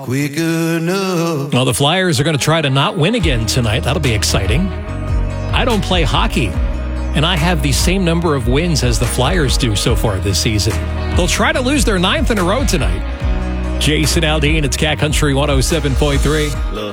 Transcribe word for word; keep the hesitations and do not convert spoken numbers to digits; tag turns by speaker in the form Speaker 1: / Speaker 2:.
Speaker 1: quick enough.
Speaker 2: Well, the Flyers are going to try to not win again tonight. That'll be exciting. I don't play hockey, and I have the same number of wins as the Flyers do so far this season. They'll try to lose their ninth in a row tonight. Jason Aldean, it's Cat Country one oh seven point three.
Speaker 1: Look.